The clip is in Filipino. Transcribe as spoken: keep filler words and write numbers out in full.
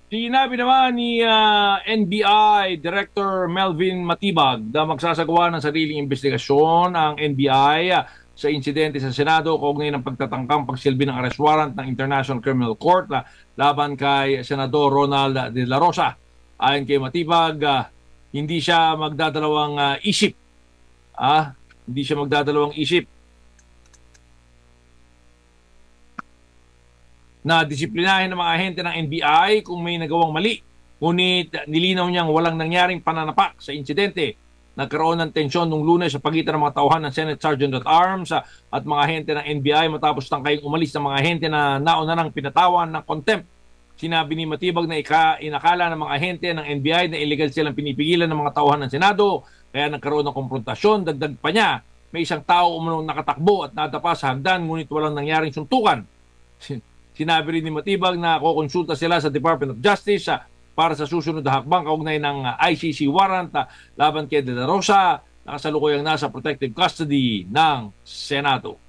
Sinabi naman ni ah, N B I Director Melvin Matibag na magsasagawa ng sariling investigasyon ang N B I ah, sa insidente sa Senado kaugnay ng pagtatangkang pagsilbi ng arrest warrant ng International Criminal Court na laban kay Senador Ronald De La Rosa. Ayon kay Matibag, ah, hindi siya magdadalawang ah, isip. Ah, hindi siya magdadalawang isip na disiplinahin ng mga ahente ng N B I kung may nagawang mali. Ngunit nilinaw niyang walang nangyaring pananapak sa insidente. Nagkaroon ng tensyon nung Lunes sa pagitan ng mga tauhan ng Senate Sergeant at Arms ah, at mga ahente ng N B I matapos tangkaying umalis ng mga ahente na nauna nang pinatawan ng contempt. Sinabi ni Matibag na ika, inakala ng mga ahente ng N B I na illegal silang pinipigilan ng mga tauhan ng Senado kaya nagkaroon ng konfrontasyon. Dagdag pa niya, may isang tao umunong nakatakbo at nadapa sa hagdan ngunit walang nangyaring suntukan. Sinabi rin ni Matibag na kukonsulta sila sa Department of Justice uh, para sa susunod na hakbang kaugnay ng uh, I C C warrant uh, laban kay De La Rosa na kasalukuyang nasa protective custody ng Senado.